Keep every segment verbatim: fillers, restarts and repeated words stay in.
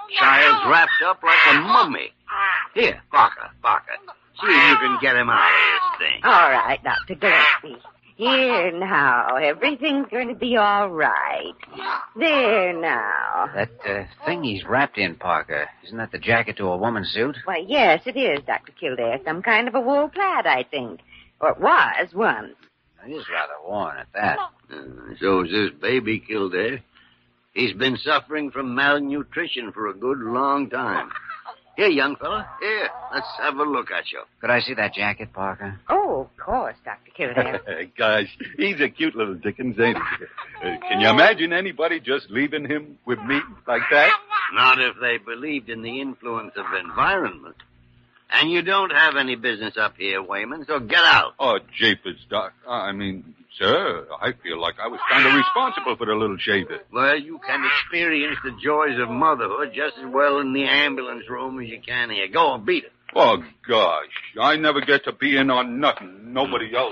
Child's wrapped up like a mummy. Here, Parker, Parker. See if you can get him out of this thing. All right, Doctor Gillespie. Here now. Everything's going to be all right. There now. That uh, thing he's wrapped in, Parker, isn't that the jacket to a woman's suit? Why, yes, it is, Doctor Kildare. Some kind of a wool plaid, I think. Or it was once. It is rather worn at that. Uh, so is this baby Kildare. He's been suffering from malnutrition for a good long time. Here, young fella. Here, let's have a look at you. Could I see that jacket, Parker? Oh, of course, Doctor Kildare. Gosh, he's a cute little Dickens, ain't he? Uh, can you imagine anybody just leaving him with me like that? Not if they believed in the influence of environment. And you don't have any business up here, Wayman, so get out. Oh, japers, Doc. I mean, sir, I feel like I was kind of responsible for the little shaver. Well, you can experience the joys of motherhood just as well in the ambulance room as you can here. Go and beat it. Oh, gosh, I never get to be in on nothing nobody else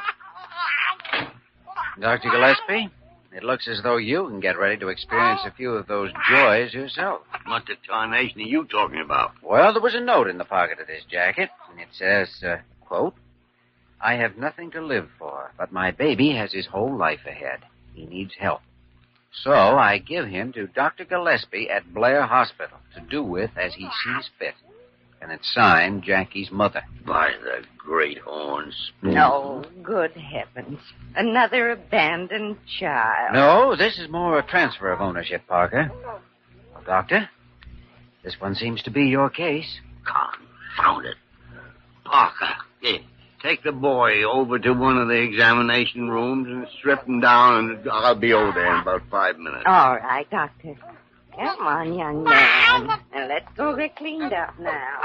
sees. Doctor Gillespie, it looks as though you can get ready to experience a few of those joys yourself. What the tarnation are you talking about? Well, there was a note in the pocket of this jacket, and it says, uh, quote, I have nothing to live for, but my baby has his whole life ahead. He needs help. So I give him to Doctor Gillespie at Blair Hospital to do with as he sees fit. And it's signed Jackie's mother. By the great horn spoon. No, good heavens. Another abandoned child. No, this is more a transfer of ownership, Parker. Well, Doctor, this one seems to be your case. Confound it. Parker, here, take the boy over to one of the examination rooms and strip him down, and I'll be over there in about five minutes. All right, Doctor. Come on, young man. Now, let's go get cleaned up now.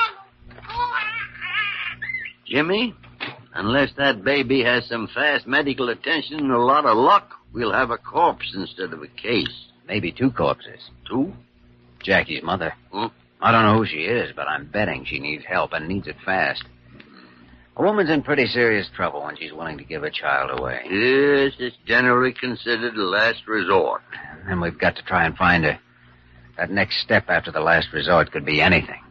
Jimmy, unless that baby has some fast medical attention and a lot of luck, we'll have a corpse instead of a case. Maybe two corpses. Two? Jackie's mother. Huh? I don't know who she is, but I'm betting she needs help and needs it fast. A woman's in pretty serious trouble when she's willing to give a child away. Yes, it's generally considered a last resort. And we've got to try and find her. That next step after the last resort could be anything.